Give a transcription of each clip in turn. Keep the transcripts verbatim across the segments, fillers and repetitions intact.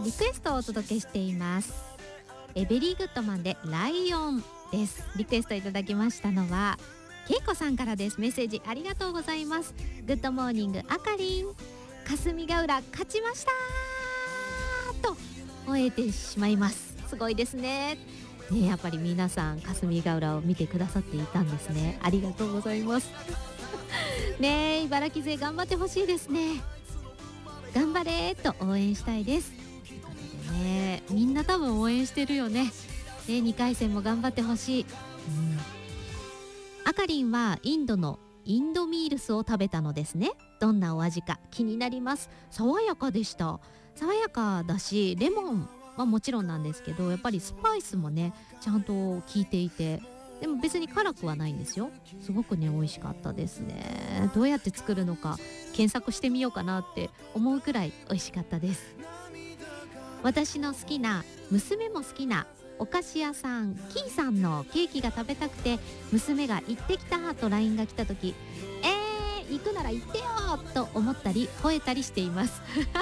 リクエストをお届けしています。えベリーグッドマンでライオンです。リクエストいただきましたのはけいこさんからです。メッセージありがとうございます。グッドモーニングあかりん、霞ヶ浦勝ちましたと終えてしまいます。すごいですね。ね、やっぱり皆さん霞ヶ浦を見てくださっていたんですね。ありがとうございますね。茨城勢頑張ってほしいですね。頑張れと応援したいです。ということでね、みんな多分応援してるよね。ね、にかい戦も頑張ってほしい、うん、あかりんはインドのインドミールスを食べたのですね。どんなお味か気になります。爽やかでした。爽やかだし、レモンはもちろんなんですけど、やっぱりスパイスもねちゃんと効いていて、でも別に辛くはないんですよ。すごくね美味しかったですね。どうやって作るのか検索してみようかなって思うくらい美味しかったです。私の好きな、娘も好きなお菓子屋さんキーさんのケーキが食べたくて、娘が行ってきたと ライン が来た時、えー行くなら行ってよと思ったり吠えたりしています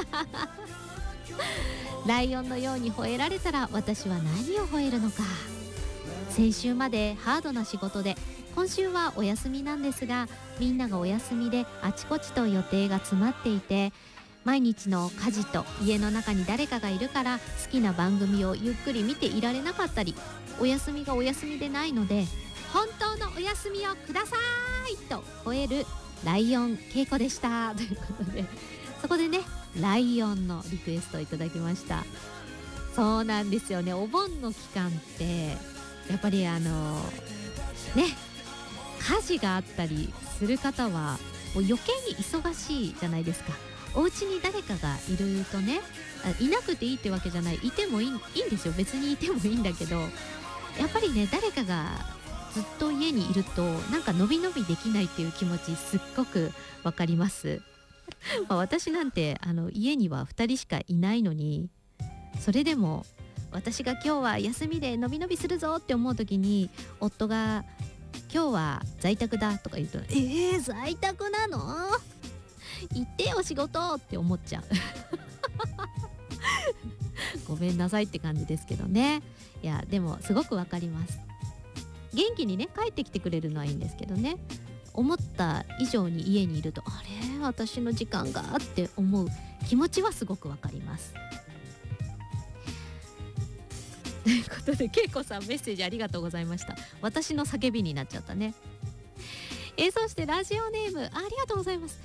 ライオンのように吠えられたら私は何を吠えるのか。先週までハードな仕事で、今週はお休みなんですが、みんながお休みであちこちと予定が詰まっていて、毎日の家事と家の中に誰かがいるから好きな番組をゆっくり見ていられなかったり、お休みがお休みでないので本当のお休みをくださいと吠えるライオンけいこでしたということで、そこでねライオンのリクエストをいただきました。そうなんですよね。お盆の期間ってやっぱりあのね家事があったりする方はもう余計に忙しいじゃないですか。お家に誰かがいるとね、いなくていいってわけじゃない、いてもいい、いいんですよ。別にいてもいいんだけど、やっぱりね誰かがずっと家にいるとなんかのびのびできないっていう気持ちすっごくわかりますまあ私なんてあの家にはふたりしかいないのに、それでも私が今日は休みでのびのびするぞって思う時に夫が今日は在宅だとか言うと、えー在宅なの行ってよ仕事って思っちゃうごめんなさいって感じですけどね。いやでもすごくわかります。元気にね帰ってきてくれるのはいいんですけどね、思った以上に家にいると、あれ私の時間がって思う気持ちはすごくわかりますということで、けいこさんメッセージありがとうございました。私の叫びになっちゃったね。えー、そしてラジオネーム あ, ありがとうございます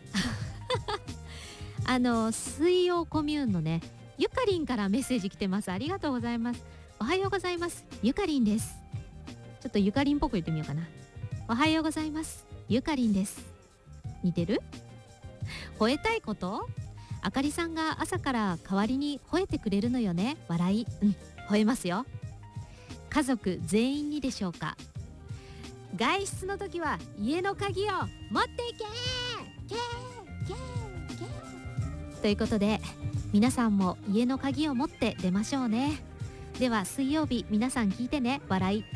あの水曜コミューンのねゆかりんからメッセージ来てます。ありがとうございます。おはようございます、ゆかりんです。ちょっとゆかりんっぽく言ってみようかな。おはようございます、ゆかりんです。似てる？吠えたいこと？あかりさんが朝から代わりに吠えてくれるのよね。笑い。うん、吠えますよ。家族全員にでしょうか。外出の時は家の鍵を持っていけーけーけーけーということで、皆さんも家の鍵を持って出ましょうね。では水曜日皆さん聞いてね。笑い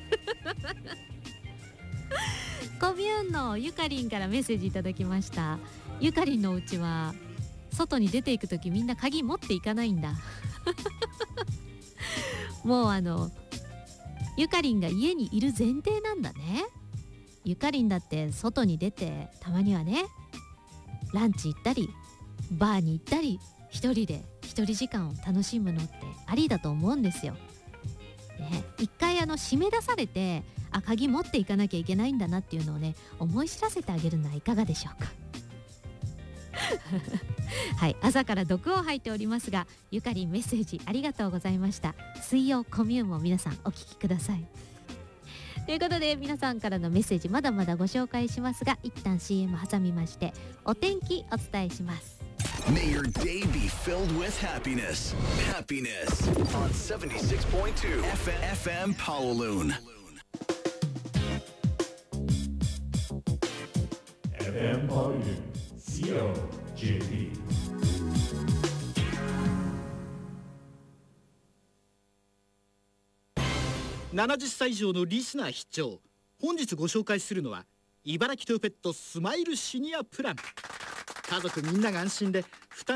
コミューンのゆかりんからメッセージいただきました。ゆかりんのうちは外に出ていくときみんな鍵持っていかないんだもうあのゆかりんが家にいる前提なんだね。ゆかりんだって外に出てたまにはねランチ行ったりバーに行ったり一人で一人時間を楽しむのってありだと思うんですよ、ね、一回あの締め出されて、あ鍵持っていかなきゃいけないんだなっていうのをね思い知らせてあげるのはいかがでしょうかはい、朝から毒を吐いておりますが、ゆかりんメッセージありがとうございました。水曜コミューンも皆さんお聞きください。ということで皆さんからのメッセージまだまだご紹介しますが、一旦 シーエム 挟みましてお天気お伝えします。 May your day be filled with happiness. Happiness on seventy-six point two F M Kowloon. エフエム Kowloonシーオージェーピー。 ななじゅっさい以上のリスナー必聴。本日ご紹介するのは茨城トヨペットスマイルシニアプラン。家族みんなが安心で負担